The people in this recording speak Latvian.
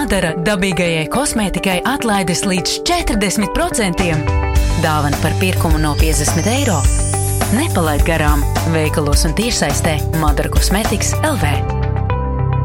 Madara dabīgajai kosmētikai atlaides līdz 40%. Dāvana par pirkumu no 50 eiro. Nepalaid garām veikalos un tiešsaistē Madara Cosmetics LV.